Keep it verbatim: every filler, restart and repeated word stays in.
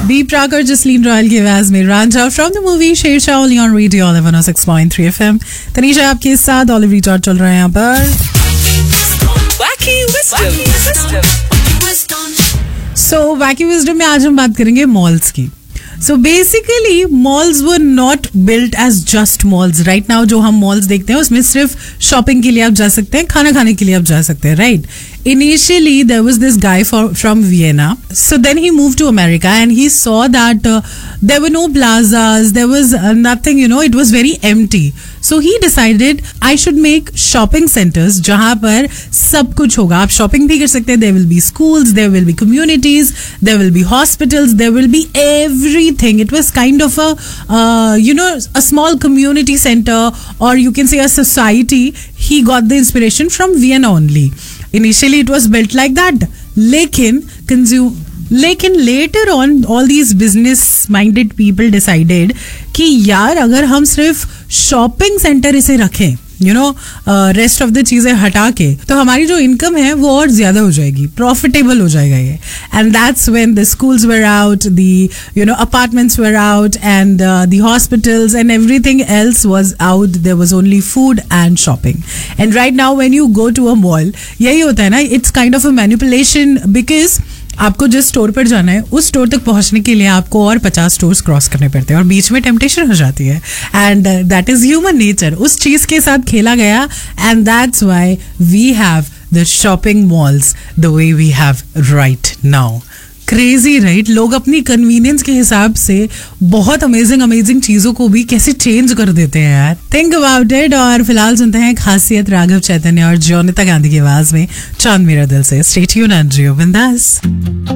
B प्राक और Jasleen royal की आवाज में Ranjha from the movie Sher Shah only on radio one O six point three FM. Tanisha आपके साथ ऑलिव रिटॉर्ट चल रहा है यहाँ पर। सो वैकी विजडम में आज हम बात करेंगे मॉल्स की। So basically malls were not built as just malls. Right now जो हम मॉल्स देखते हैं उसमें सिर्फ शॉपिंग के लिए आप जा सकते हैं, खाना खाने के लिए आप जा सकते हैं, right. Initially there was this guy for, from Vienna. So then he moved to America and he saw that uh, there were no plazas, there was uh, nothing, you know, it was very empty. So he decided I should make shopping centers जहाँ पर सब कुछ होगा, आप shopping भी कर सकते हैं, there will be schools, there will be communities, there will be hospitals, there will be everything. It was kind of a, uh, you know, a small community center, or you can say a society. He got the inspiration from Vienna only. Initially it was built like that. लेकिन consume लेकिन later on all these business minded people decided कि यार अगर हम सिर्फ shopping center इसे रखें, you know rest of the चीजें हटा के, तो हमारी जो इनकम है वो और ज्यादा हो जाएगी, प्रॉफिटेबल हो जाएगा ये। And that's when the schools were out, the you know apartments were out, and the hospitals and everything else was out. There was only food and shopping. And right now when you go to a mall, यही होता है ना, it's kind of a manipulation, because आपको जिस store पर जाना है उस स्टोर तक पहुंचने के लिए आपको और पचास स्टोर्स क्रॉस करने पड़ते हैं और बीच में टेम्पटेशन हो जाती है। And that is human nature. उस चीज के साथ खेला गया, and that's why we have the shopping malls the way we have right now. Crazy right? लोग अपनी कन्वीनियंस के हिसाब से बहुत अमेजिंग अमेजिंग चीजों को भी कैसे चेंज कर देते हैं यार। Think about it. और फिलहाल सुनते हैं खासियत राघव चैतन्य और जोनिता गांधी की आवाज में चांद मेरा दिल से। स्टे ट्यून्ड एंड जियो बिंदास।